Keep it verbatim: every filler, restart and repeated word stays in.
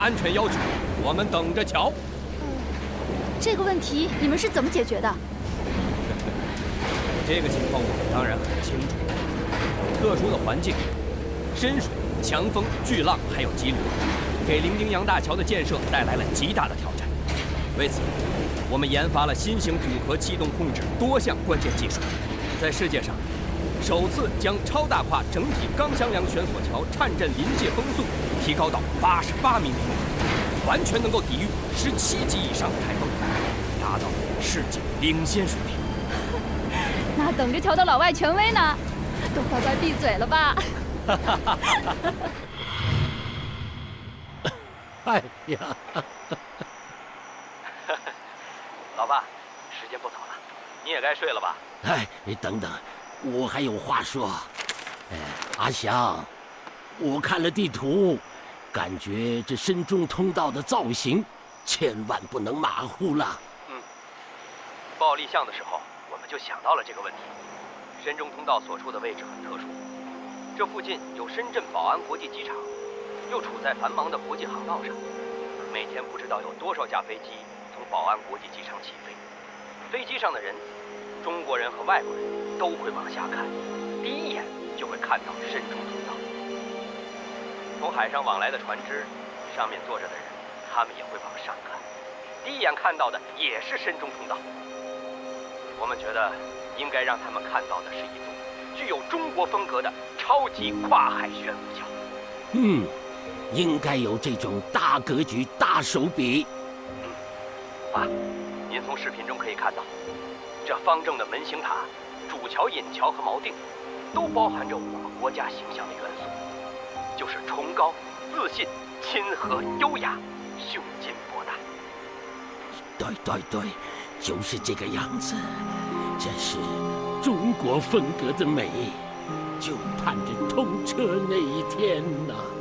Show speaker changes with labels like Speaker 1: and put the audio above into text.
Speaker 1: 安全要求，我们等着瞧。
Speaker 2: 这个问题你们是怎么解决的？
Speaker 1: 这个情况我们当然很清楚。特殊的环境，深水、强风、巨浪还有激流，给伶仃洋大桥的建设带来了极大的挑战。为此，我们研发了新型组合气动控制多项关键技术，在世界上首次将超大跨整体钢箱梁悬索桥颤震临界风速提高到八十八米每秒，完全能够抵御十七级以上的台风，达到世界领先水平。
Speaker 2: 那等着瞧的老外权威呢，都乖乖闭嘴了吧！
Speaker 3: 哎呀，
Speaker 1: 老爸，时间不早了，你也该睡了吧？
Speaker 3: 哎，你等等，我还有话说。哎，阿祥，我看了地图，感觉这深中通道的造型千万不能马虎了。
Speaker 1: 嗯，报立项的时候，我们就想到了这个问题。深中通道所处的位置很特殊，这附近有深圳宝安国际机场，又处在繁忙的国际航道上，每天不知道有多少架飞机从宝安国际机场起飞。飞机上的人，中国人和外国人都会往下看，第一眼就会看到深中通道。从海上往来的船只，上面坐着的人，他们也会往上看，第一眼看到的也是深中通道。我们觉得应该让他们看到的是一座具有中国风格的超级跨海悬浮桥。
Speaker 3: 嗯，应该有这种大格局、大手笔。
Speaker 1: 嗯，爸，您从视频中可以看到，这方正的门形塔、主桥、引桥和锚定，都包含着我们国家形象的元素，就是崇高、自信、亲和、优雅、胸襟博大。
Speaker 3: 对对对，就是这个样子。这是中国风格的美，就盼着通车那一天呐。